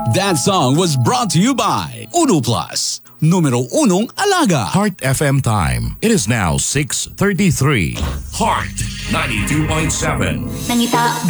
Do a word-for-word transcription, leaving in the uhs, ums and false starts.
That song was brought to you by Uno Plus, numero unong alaga. Heart F M time. It is now six thirty-three. Heart ninety-two point seven. Nangita